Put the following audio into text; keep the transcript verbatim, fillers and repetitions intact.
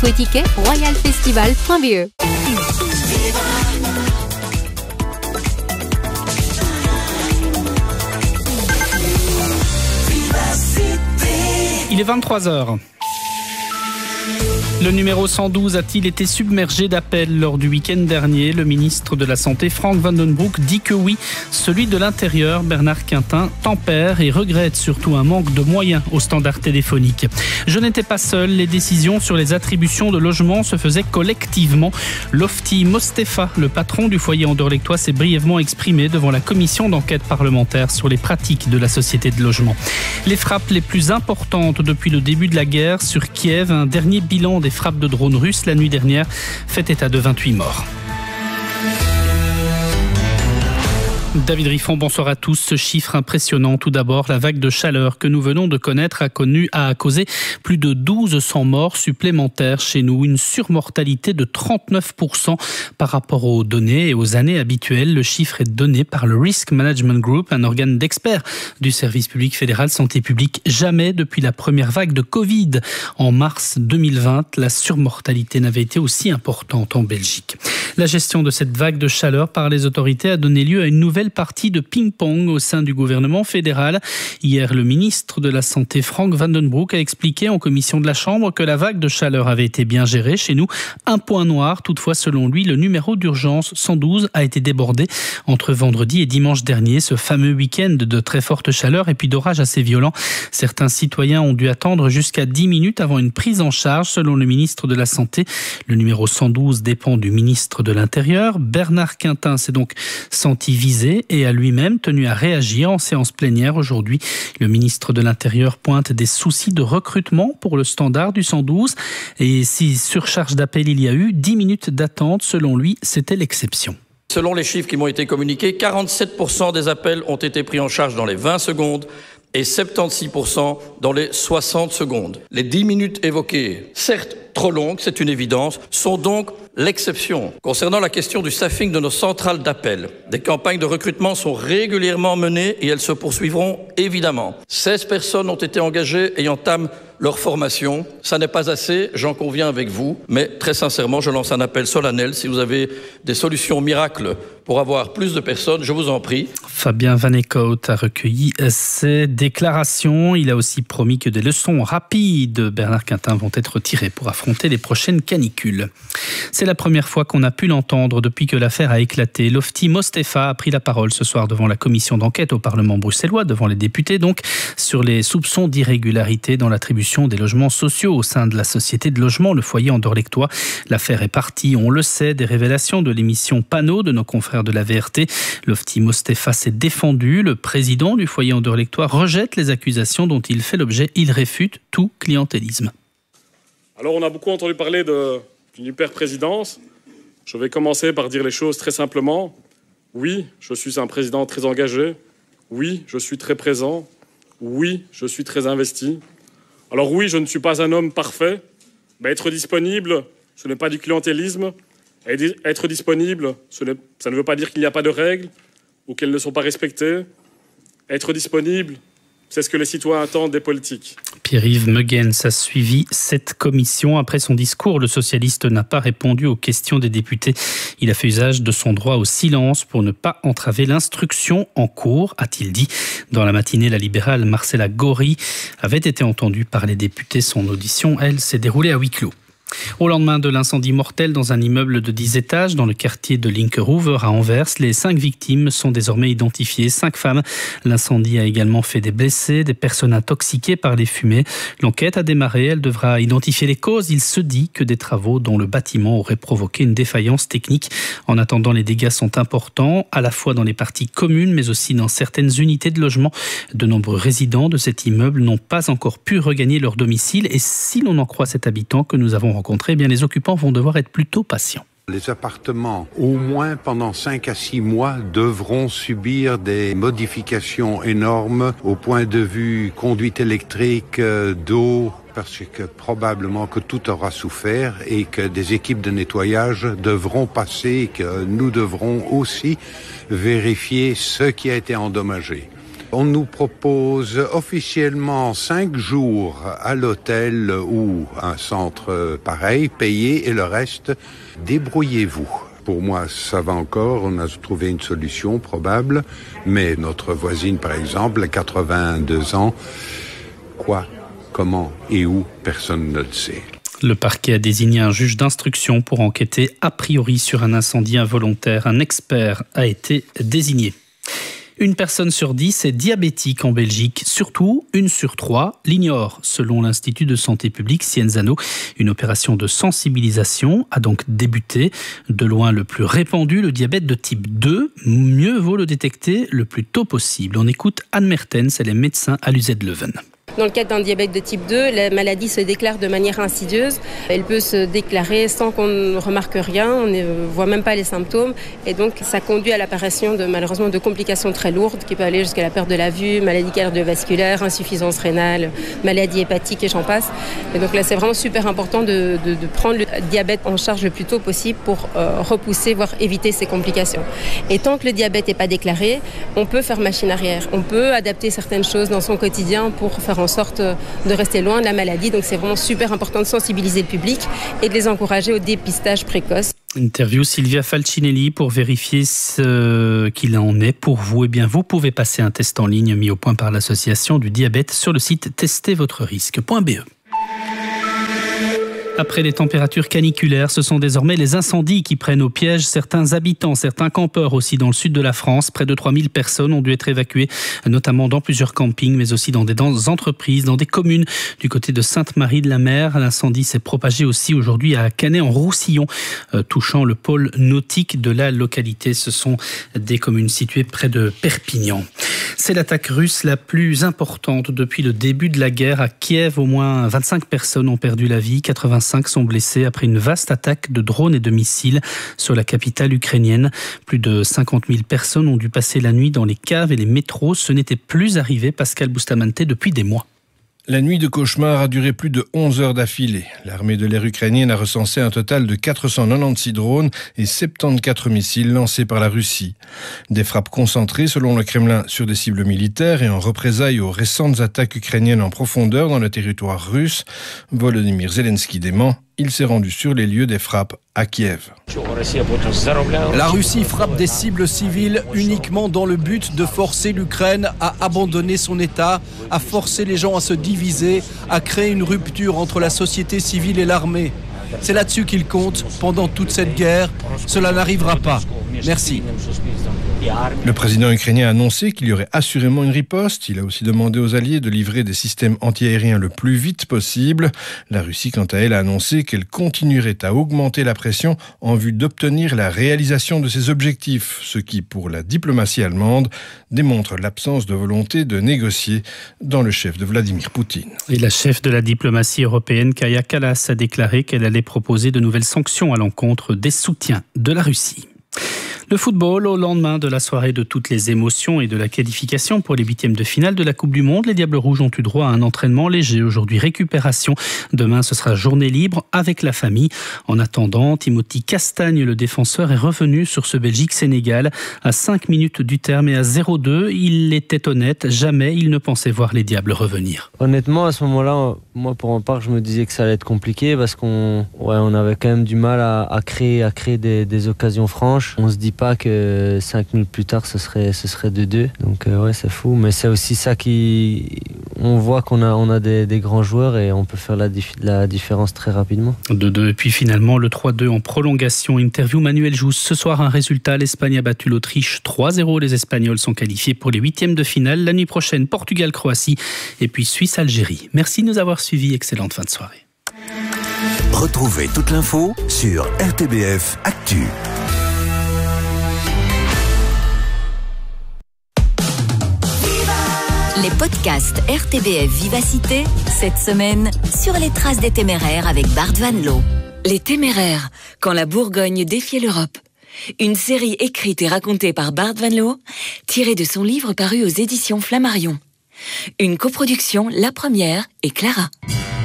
Vos tickets, royal festival point b e. Il est vingt-trois heures. Le numéro cent douze a-t-il été submergé d'appels lors du week-end dernier? Le ministre de la Santé, Frank Van Den Broek, dit que oui. Celui de l'Intérieur, Bernard Quintin, tempère et regrette surtout un manque de moyens aux standards téléphoniques. Je n'étais pas seul. Les décisions sur les attributions de logements se faisaient collectivement. Lofty Mostefa, le patron du foyer anderlechtois, s'est brièvement exprimé devant la commission d'enquête parlementaire sur les pratiques de la société de logement. Les frappes les plus importantes depuis le début de la guerre sur Kiev, un dernier bilan des frappes de drones russes la nuit dernière fait état de vingt-huit morts. David Riffon, bonsoir à tous. Ce chiffre impressionnant, tout d'abord, la vague de chaleur que nous venons de connaître a, connu, a causé plus de mille deux cents morts supplémentaires chez nous, une surmortalité de trente-neuf pour cent par rapport aux données et aux années habituelles. Le chiffre est donné par le Risk Management Group, un organe d'experts du service public fédéral santé publique. Jamais depuis la première vague de Covid en mars deux mille vingt, la surmortalité n'avait été aussi importante en Belgique. La gestion de cette vague de chaleur par les autorités a donné lieu à une nouvelle partie de ping-pong au sein du gouvernement fédéral. Hier, le ministre de la Santé, Frank Van Den Broek, a expliqué en commission de la Chambre que la vague de chaleur avait été bien gérée chez nous. Un point noir, toutefois, selon lui, le numéro d'urgence cent douze a été débordé entre vendredi et dimanche dernier. Ce fameux week-end de très forte chaleur et puis d'orages assez violents. Certains citoyens ont dû attendre jusqu'à dix minutes avant une prise en charge, selon le ministre de la Santé. Le numéro cent douze dépend du ministre de l'Intérieur. Bernard Quintin s'est donc senti visé et a lui-même tenu à réagir en séance plénière aujourd'hui. Le ministre de l'Intérieur pointe des soucis de recrutement pour le standard du cent douze. Et si surcharge d'appel il y a eu, dix minutes d'attente, selon lui, c'était l'exception. Selon les chiffres qui m'ont été communiqués, quarante-sept pour cent des appels ont été pris en charge dans les vingt secondes et soixante-seize pour cent dans les soixante secondes. Les dix minutes évoquées, certes trop longues, c'est une évidence, sont donc l'exception. Concernant la question du staffing de nos centrales d'appel, des campagnes de recrutement sont régulièrement menées et elles se poursuivront évidemment. seize personnes ont été engagées et entament leur formation. Ça n'est pas assez, j'en conviens avec vous, mais très sincèrement, je lance un appel solennel. Si vous avez des solutions miracles pour avoir plus de personnes, je vous en prie. Fabien Van Eekhout a recueilli ces déclarations. Il a aussi promis que des leçons rapides de Bernard Quintin vont être tirées pour affronter les prochaines canicules. C'est la première fois qu'on a pu l'entendre depuis que l'affaire a éclaté. Lofty Mostefa a pris la parole ce soir devant la commission d'enquête au Parlement bruxellois, devant les députés donc, sur les soupçons d'irrégularité dans l'attribution des logements sociaux au sein de la société de logement, le foyer anderlechtois. L'affaire est partie, on le sait, des révélations de l'émission Panneau de nos confrères de la V R T. Lofty Mostefa s'est défendu. Le président du foyer anderlechtois rejette les accusations dont il fait l'objet. Il réfute tout clientélisme. Alors on a beaucoup entendu parler de, d'une hyper-présidence. Je vais commencer par dire les choses très simplement. Oui, je suis un président très engagé. Oui, je suis très présent. Oui, je suis très investi. Alors oui, je ne suis pas un homme parfait, mais être disponible, ce n'est pas du clientélisme. Et être disponible, ce ça ne veut pas dire qu'il n'y a pas de règles ou qu'elles ne sont pas respectées. Être disponible, c'est ce que les citoyens attendent des politiques. Pierre-Yves Megens a suivi cette commission. Après son discours, le socialiste n'a pas répondu aux questions des députés. Il a fait usage de son droit au silence pour ne pas entraver l'instruction en cours, a-t-il dit. Dans la matinée, la libérale Marcella Gori avait été entendue par les députés. Son audition, elle, s'est déroulée à huis clos. Au lendemain de l'incendie mortel dans un immeuble de dix étages dans le quartier de Linkeroever à Anvers, les cinq victimes sont désormais identifiées, cinq femmes. L'incendie a également fait des blessés, des personnes intoxiquées par les fumées. L'enquête a démarré, elle devra identifier les causes. Il se dit que des travaux dont le bâtiment aurait provoqué une défaillance technique. En attendant, les dégâts sont importants, à la fois dans les parties communes, mais aussi dans certaines unités de logement. De nombreux résidents de cet immeuble n'ont pas encore pu regagner leur domicile. Et si l'on en croit cet habitant que nous avons rencontré, eh bien les occupants vont devoir être plutôt patients. Les appartements, au moins pendant cinq à six mois, devront subir des modifications énormes au point de vue conduite électrique, d'eau, parce que probablement que tout aura souffert et que des équipes de nettoyage devront passer et que nous devrons aussi vérifier ce qui a été endommagé. On nous propose officiellement cinq jours à l'hôtel ou un centre pareil, payé, et le reste, débrouillez-vous. Pour moi, ça va encore, on a trouvé une solution probable, mais notre voisine, par exemple, à quatre-vingt-deux ans, quoi, comment et où, personne ne le sait. Le parquet a désigné un juge d'instruction pour enquêter a priori sur un incendie involontaire. Un expert a été désigné. Une personne sur dix est diabétique en Belgique. Surtout, une sur trois l'ignore, selon l'Institut de santé publique Cienzano. Une opération de sensibilisation a donc débuté. De loin le plus répandu, le diabète de type deux. Mieux vaut le détecter le plus tôt possible. On écoute Anne Mertens, elle est médecin à l'U Z Leuven. Dans le cadre d'un diabète de type deux, la maladie se déclare de manière insidieuse. Elle peut se déclarer sans qu'on ne remarque rien, on ne voit même pas les symptômes. Et donc, ça conduit à l'apparition de, malheureusement, de complications très lourdes qui peuvent aller jusqu'à la perte de la vue, maladie cardiovasculaire, insuffisance rénale, maladie hépatique et j'en passe. Et donc là, c'est vraiment super important de, de, de prendre le diabète en charge le plus tôt possible pour euh, repousser, voire éviter ces complications. Et tant que le diabète n'est pas déclaré, on peut faire machine arrière. On peut adapter certaines choses dans son quotidien pour faire en sorte de rester loin de la maladie. Donc c'est vraiment super important de sensibiliser le public et de les encourager au dépistage précoce. Interview Sylvia Falcinelli pour vérifier ce qu'il en est pour vous. Eh bien, vous pouvez passer un test en ligne mis au point par l'association du diabète sur le site tester votre risque point b e. Après les températures caniculaires, ce sont désormais les incendies qui prennent au piège certains habitants, certains campeurs aussi dans le sud de la France. Près de trois mille personnes ont dû être évacuées, notamment dans plusieurs campings, mais aussi dans des entreprises, dans des communes du côté de Sainte-Marie-de-la-Mer. L'incendie s'est propagé aussi aujourd'hui à Canet-en-Roussillon, euh, touchant le pôle nautique de la localité. Ce sont des communes situées près de Perpignan. C'est l'attaque russe la plus importante depuis le début de la guerre. À Kiev, au moins vingt-cinq personnes ont perdu la vie, quatre-vingt-cinq sont blessés après une vaste attaque de drones et de missiles sur la capitale ukrainienne. Plus de cinquante mille personnes ont dû passer la nuit dans les caves et les métros. Ce n'était plus arrivé, Pascal Bustamante, depuis des mois. La nuit de cauchemar a duré plus de onze heures d'affilée. L'armée de l'air ukrainienne a recensé un total de quatre cent quatre-vingt-seize drones et soixante-quatorze missiles lancés par la Russie. Des frappes concentrées, selon le Kremlin, sur des cibles militaires et en représailles aux récentes attaques ukrainiennes en profondeur dans le territoire russe. Volodymyr Zelensky dément. Il s'est rendu sur les lieux des frappes à Kiev. La Russie frappe des cibles civiles uniquement dans le but de forcer l'Ukraine à abandonner son État, à forcer les gens à se diviser, à créer une rupture entre la société civile et l'armée. C'est là-dessus qu'il compte pendant toute cette guerre. Cela n'arrivera pas. Merci. Le président ukrainien a annoncé qu'il y aurait assurément une riposte. Il a aussi demandé aux alliés de livrer des systèmes antiaériens le plus vite possible. La Russie, quant à elle, a annoncé qu'elle continuerait à augmenter la pression en vue d'obtenir la réalisation de ses objectifs, ce qui, pour la diplomatie allemande, démontre l'absence de volonté de négocier dans le chef de Vladimir Poutine. Et la chef de la diplomatie européenne, Kaja Kallas, a déclaré qu'elle allait proposer de nouvelles sanctions à l'encontre des soutiens de la Russie. Le football, au lendemain de la soirée de toutes les émotions et de la qualification pour les huitièmes de finale de la Coupe du Monde, les Diables Rouges ont eu droit à un entraînement léger. Aujourd'hui, récupération. Demain, ce sera journée libre avec la famille. En attendant, Timothy Castagne, le défenseur, est revenu sur ce Belgique-Sénégal à cinq minutes du terme et à zéro deux. Il était honnête, jamais il ne pensait voir les Diables revenir. Honnêtement, à ce moment-là, moi pour ma part, je me disais que ça allait être compliqué parce qu'on ouais, on avait quand même du mal à, à créer, à créer des, des occasions franches. On se dit pas que cinq minutes plus tard ce serait ce serait deux deux, donc euh, ouais, c'est fou, mais c'est aussi ça qui on voit qu'on a on a des, des grands joueurs et on peut faire la, dif... la différence très rapidement. deux deux et puis finalement le trois deux en prolongation. Interview Manuel Jousse. Ce soir un résultat, l'Espagne a battu l'Autriche trois zéro. Les Espagnols sont qualifiés pour les huitièmes de finale. La nuit prochaine, Portugal-Croatie et puis Suisse-Algérie. Merci de nous avoir suivis, excellente fin de soirée. Retrouvez toute l'info sur R T B F Actu. Les podcasts R T B F Vivacité, cette semaine, sur les traces des Téméraires avec Bart Van Loo. Les Téméraires, quand la Bourgogne défiait l'Europe. Une série écrite et racontée par Bart Van Loo, tirée de son livre paru aux éditions Flammarion. Une coproduction La Première et Clara.